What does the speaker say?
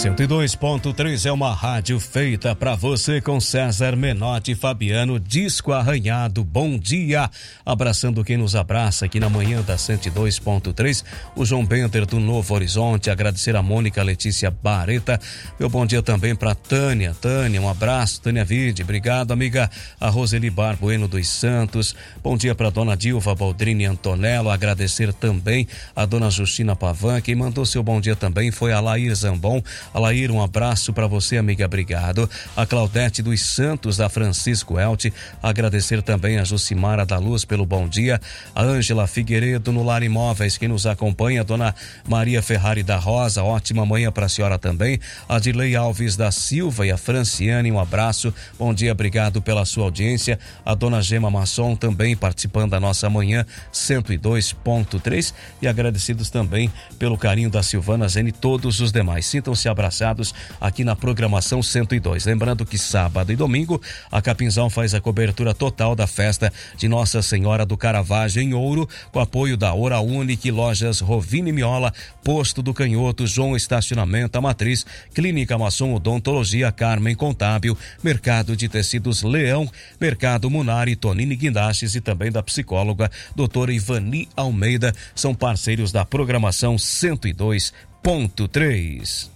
102.3 é uma rádio feita para você com César Menotti e Fabiano. Disco Arranhado, bom dia. Abraçando quem nos abraça aqui na manhã da 102.3. O João Bender do Novo Horizonte. Agradecer a Mônica Letícia Bareta. Meu bom dia também para Tânia. Tânia, um abraço. Tânia Vide, obrigado, amiga. A Roseli Barbueno dos Santos. Bom dia para dona Dilva Baldrini Antonello. Agradecer também a dona Justina Pavan. Quem mandou seu bom dia também foi a Laír Zambon. Alair, um abraço para você, amiga, obrigado. A Claudete dos Santos, da Francisco Elti, agradecer também a Jucimara da Luz pelo bom dia. A Ângela Figueiredo no Lar Imóveis, quem nos acompanha, a dona Maria Ferrari da Rosa, ótima manhã para a senhora também. A Dirley Alves da Silva e a Franciane, um abraço, bom dia, obrigado pela sua audiência. A dona Gema Masson também participando da nossa manhã 102.3 e agradecidos também pelo carinho da Silvana Zene e todos os demais. Sintam-se abraçados aqui na programação 102. Lembrando que sábado e domingo a Capinzão faz a cobertura total da festa de Nossa Senhora do Caravaggio em Ouro, com apoio da Hora Unique, Lojas Rovini Miola, Posto do Canhoto, João Estacionamento, a Matriz, Clínica Maçom Odontologia, Carmen Contábil, Mercado de Tecidos Leão, Mercado Munari, Tonini Guindastes e também da psicóloga doutora Ivani Almeida, são parceiros da programação 102.3.